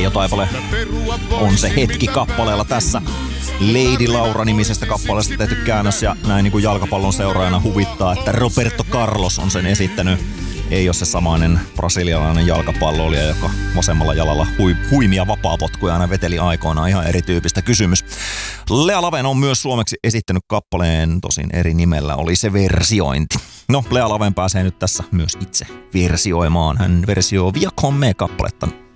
radiotaipale On se hetki kappaleella tässä. Lady Laura-nimisestä kappaleesta tehty käännös ja näin niin kuin jalkapallon seuraajana huvittaa, että Roberto Carlos on sen esittänyt. Ei ole se samainen brasilialainen jalkapalloilija, joka vasemmalla jalalla huimia vapaapotkuja aina veteli aikoinaan. Ihan erityyppistä kysymys. Lea Laven on myös suomeksi esittänyt kappaleen, tosin eri nimellä oli se versiointi. No, Lea Laven pääsee nyt tässä myös itse versioimaan. Hän versioi Via con me -kappaletta